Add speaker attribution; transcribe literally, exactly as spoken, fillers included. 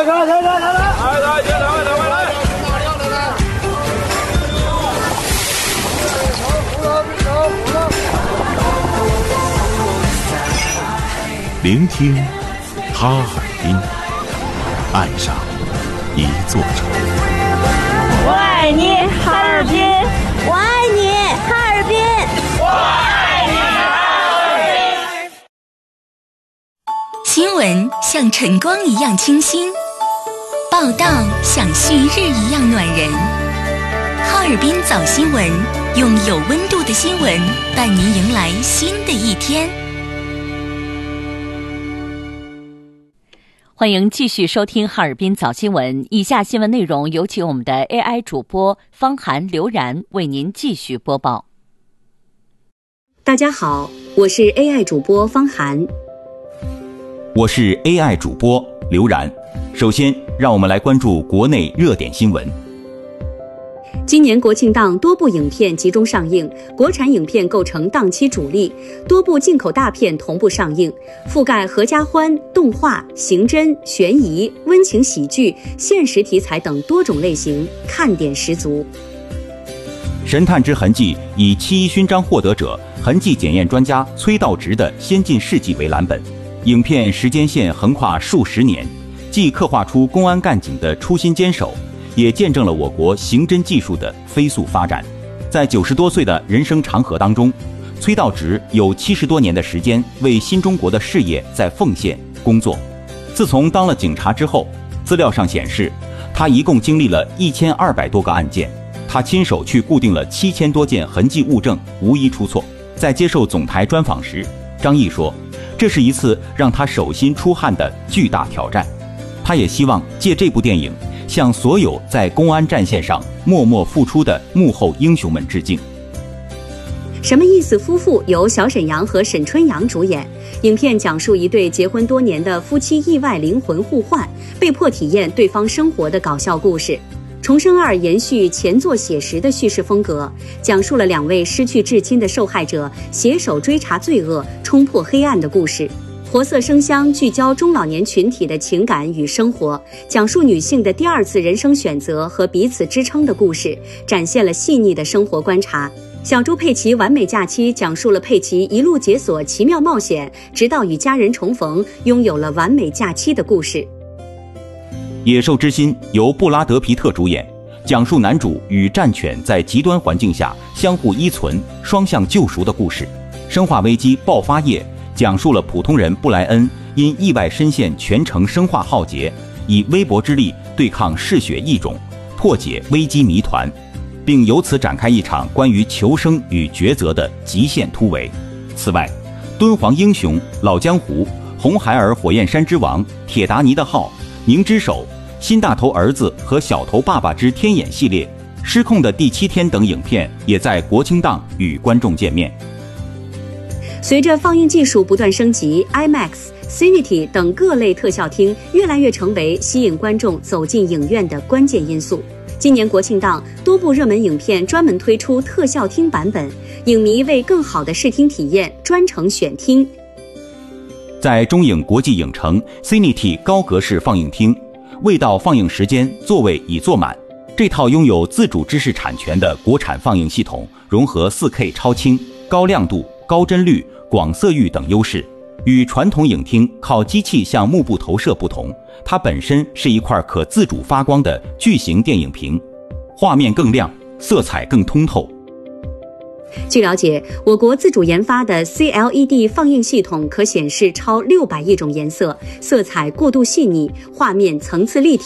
Speaker 1: 来来来来来，来来来来来来。
Speaker 2: 聆听哈尔滨，爱上一座城。
Speaker 3: 我爱你，哈尔滨！
Speaker 4: 我爱你，哈尔滨！
Speaker 3: 我爱你，哈尔滨！
Speaker 5: 新闻像晨光一样清新，报道像旭日一样暖人。哈尔滨早新闻，用有温度的新闻伴您迎来新的一天。
Speaker 6: 欢迎继续收听哈尔滨早新闻，以下新闻内容有请我们的 A I 主播方涵、刘然为您继续播报。
Speaker 7: 大家好，我是 A I 主播方涵。
Speaker 8: 我是 A I 主播刘然。首先，让我们来关注国内热点新闻。
Speaker 7: 今年国庆档多部影片集中上映，国产影片构成档期主力，多部进口大片同步上映，覆盖合家欢、动画、刑侦、悬疑、温情喜剧、现实题材等多种类型，看点十足。
Speaker 8: 神探之痕迹以七一勋章获得者、痕迹检验专家崔道直的先进事迹为蓝本，影片时间线横跨数十年，既刻画出公安干警的初心坚守，也见证了我国刑侦技术的飞速发展。在九十多岁的人生长河当中，崔道直有七十多年的时间为新中国的事业在奉献工作。自从当了警察之后，资料上显示，他一共经历了一千二百多个案件，他亲手去固定了七千多件痕迹物证，无一出错。在接受总台专访时，张毅说，这是一次让他手心出汗的巨大挑战。他也希望借这部电影向所有在公安战线上默默付出的幕后英雄们致敬。
Speaker 7: 什么意思夫妇由小沈阳和沈春阳主演，影片讲述一对结婚多年的夫妻意外灵魂互换，被迫体验对方生活的搞笑故事。重生二延续前作写实的叙事风格，讲述了两位失去至亲的受害者携手追查罪恶、冲破黑暗的故事。活色生香聚焦中老年群体的情感与生活，讲述女性的第二次人生选择和彼此支撑的故事，展现了细腻的生活观察。小猪佩奇完美假期讲述了佩奇一路解锁奇妙冒险，直到与家人重逢，拥有了完美假期的故事。
Speaker 8: 野兽之心由布拉德皮特主演，讲述男主与战犬在极端环境下相互依存、双向救赎的故事。生化危机爆发夜讲述了普通人布莱恩因意外深陷全城生化浩劫，以微薄之力对抗嗜血异种，破解危机谜团，并由此展开一场关于求生与抉择的极限突围。此外，敦煌英雄、老江湖、红孩儿火焰山之王、铁达尼的号、宁之手、新大头儿子和小头爸爸之天眼系列、失控的第七天等影片也在国庆档与观众见面。
Speaker 7: 随着放映技术不断升级， IMAX、Cinity 等各类特效厅越来越成为吸引观众走进影院的关键因素。今年国庆档，多部热门影片专门推出特效厅版本，影迷为更好的视听体验专程选厅。
Speaker 8: 在中影国际影城 Cinity 高格式放映厅，未到放映时间，座位已坐满。这套拥有自主知识产权的国产放映系统，融合 四K 超清、高亮度、高帧率、广色域等优势，与传统影厅靠机器向幕布投射不同，它本身是一块可自主发光的巨型电影屏，画面更亮，色彩更通透。
Speaker 7: 据了解，我国自主研发的 C L E D 放映系统可显示超六百亿种颜色，色彩过渡细腻，画面层次立体。